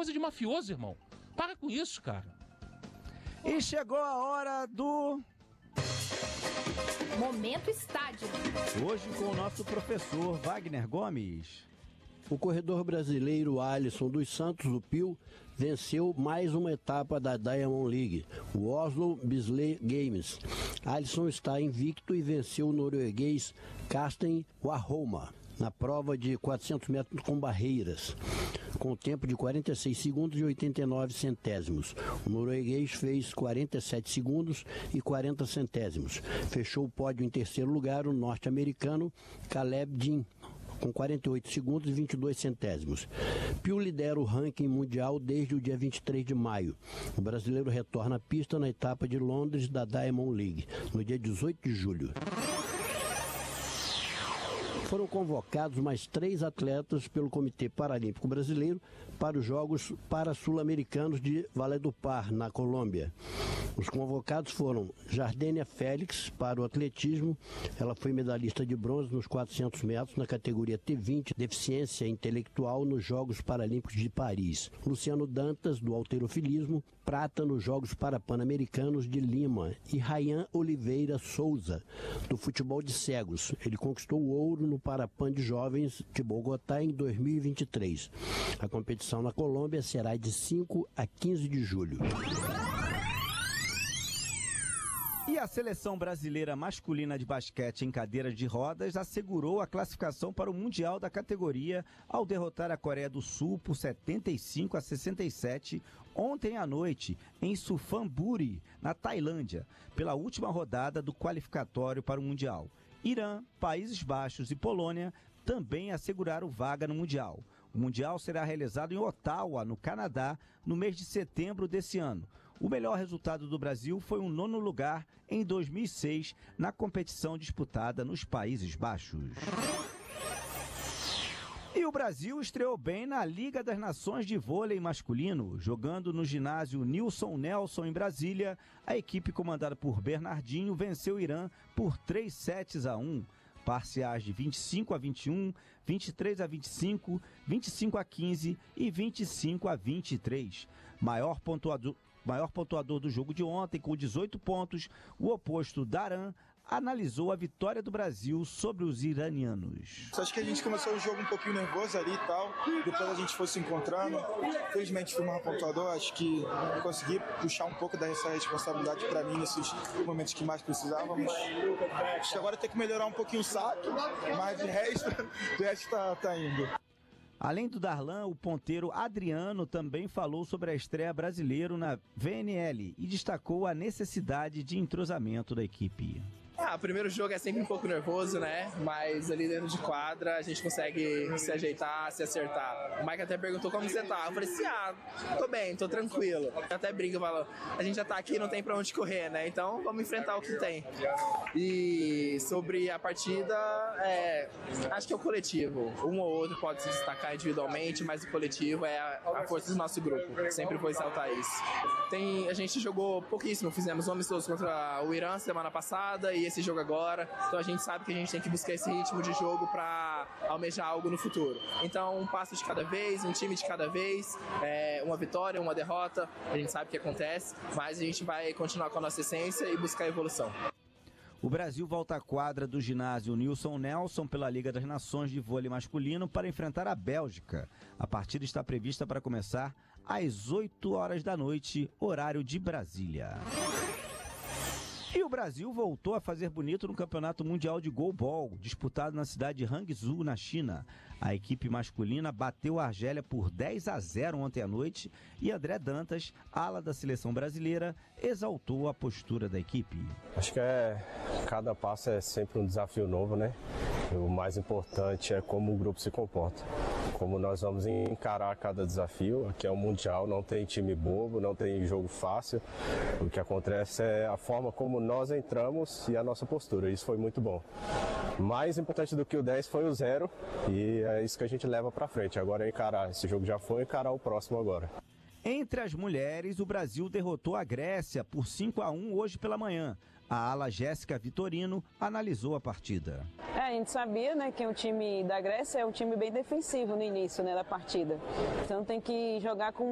coisa de mafioso, irmão. Para com isso, cara. E chegou a hora do... Momento Estádio. Hoje com o nosso professor Wagner Gomes. O corredor brasileiro Alisson dos Santos, do Pio, venceu mais uma etapa da Diamond League, o Oslo Bislett Games. Alisson está invicto e venceu o norueguês Karsten Warholm na prova de 400 metros com barreiras, com tempo de 46 segundos e 89 centésimos. O norueguês fez 47 segundos e 40 centésimos. Fechou o pódio em terceiro lugar o norte-americano Caleb Dean, com 48 segundos e 22 centésimos. Pio lidera o ranking mundial desde o dia 23 de maio. O brasileiro retorna à pista na etapa de Londres da Diamond League, no dia 18 de julho. Foram convocados mais 3 atletas pelo Comitê Paralímpico Brasileiro para os Jogos Para-Sul-Americanos de Valledupar, na Colômbia. Os convocados foram Jardênia Félix, para o atletismo. Ela foi medalhista de bronze nos 400 metros na categoria T20, deficiência intelectual, nos Jogos Paralímpicos de Paris. Luciano Dantas, do halterofilismo, prata nos Jogos Parapan-Americanos de Lima. E Rayan Oliveira Souza, do futebol de cegos. Ele conquistou o ouro no Parapan de Jovens de Bogotá em 2023. A competição na Colômbia será de 5 a 15 de julho. E a seleção brasileira masculina de basquete em cadeiras de rodas assegurou a classificação para o Mundial da categoria ao derrotar a Coreia do Sul por 75 a 67 ontem à noite em Suphanburi, na Tailândia, pela última rodada do qualificatório para o Mundial. Irã, Países Baixos e Polônia também asseguraram vaga no Mundial. O Mundial será realizado em Ottawa, no Canadá, no mês de setembro desse ano. O melhor resultado do Brasil foi um 9º lugar em 2006 na competição disputada nos Países Baixos. E o Brasil estreou bem na Liga das Nações de Vôlei Masculino, jogando no ginásio Nilson Nelson em Brasília. A equipe comandada por Bernardinho venceu o Irã por 3 sets a 1. Parciais de 25 a 21, 23 a 25, 25 a 15 e 25 a 23. Maior pontuador do jogo de ontem, com 18 pontos, o oposto Daran analisou a vitória do Brasil sobre os iranianos. Acho que a gente começou o jogo um pouquinho nervoso ali e tal, depois a gente foi se encontrando. Felizmente fui mais pontuador, acho que consegui puxar um pouco dessa responsabilidade para mim nesses momentos que mais precisávamos. Acho que agora tem que melhorar um pouquinho o saque, mas de resto tá indo. Além do Darlan, o ponteiro Adriano também falou sobre a estreia brasileiro na VNL e destacou a necessidade de entrosamento da equipe. O primeiro jogo é sempre um pouco nervoso, né? Mas ali dentro de quadra a gente consegue se ajeitar, se acertar. O Mike até perguntou como você tá. Eu falei assim, tô bem, tô tranquilo. Eu até brinco, falo, a gente já tá aqui, não tem pra onde correr, né? Então vamos enfrentar o que tem. E sobre a partida, acho que é o coletivo. Um ou outro pode se destacar individualmente, mas o coletivo é a força do nosso grupo. Sempre vou ressaltar isso. A gente jogou pouquíssimo, fizemos um amistoso contra o Irã semana passada e esse jogo agora, então a gente sabe que a gente tem que buscar esse ritmo de jogo para almejar algo no futuro. Então um passo de cada vez, um time de cada vez, uma vitória, uma derrota, a gente sabe o que acontece, mas a gente vai continuar com a nossa essência e buscar evolução. O Brasil volta à quadra do ginásio Nilson Nelson pela Liga das Nações de Vôlei Masculino para enfrentar a Bélgica. A partida está prevista para começar às 8 horas da noite, horário de Brasília. E o Brasil voltou a fazer bonito no Campeonato Mundial de Goalball, disputado na cidade de Hangzhou, na China. A equipe masculina bateu a Argélia por 10 a 0 ontem à noite e André Dantas, ala da seleção brasileira, exaltou a postura da equipe. Acho que cada passo é sempre um desafio novo, né? O mais importante é como o grupo se comporta. Como nós vamos encarar cada desafio. Aqui é um mundial, não tem time bobo, não tem jogo fácil. O que acontece é a forma como nós entramos e a nossa postura. Isso foi muito bom. Mais importante do que o 10 foi o 0 e é isso que a gente leva para frente. Agora é encarar. Esse jogo já foi, encarar o próximo agora. Entre as mulheres, o Brasil derrotou a Grécia por 5 a 1 hoje pela manhã. A ala Jéssica Vitorino analisou a partida. A gente sabia, né, que o time da Grécia é um time bem defensivo no início, né, da partida. Então tem que jogar com